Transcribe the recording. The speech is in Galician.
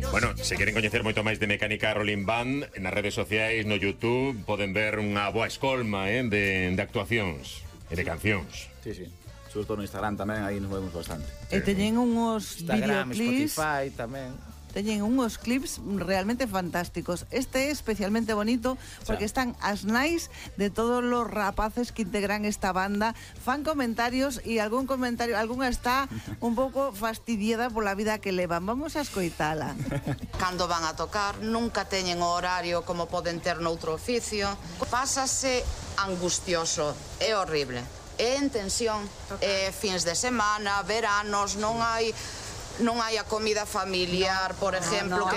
Bueno, se queren coñecer moito máis de Mecánica Rolling Band, nas redes sociais, no YouTube, poden ver unha boa escolma de actuacións e de cancións. Sí. Sobre todo no Instagram tamén, aí nos vemos bastante. E teñen uns Instagram, videoclips, Spotify tamén. teñen uns clips realmente fantásticos. Este é especialmente bonito porque están as nais de todos os rapaces que integran esta banda, fan comentarios e algunha está un pouco fastidiada pola vida que levan. Vamos a escoitala. Cando van a tocar nunca teñen o horario como poden ter noutro oficio. Pásase angustioso, é horrible. É en tensión, fins de semana, veranos, non hai a comida familiar, por exemplo, que